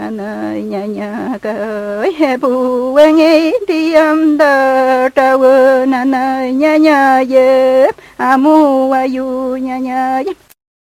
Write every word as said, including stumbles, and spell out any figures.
na na nya nya ka he bu we ngi ti am da ta wo na na nya nya ye amu wa yu nya nya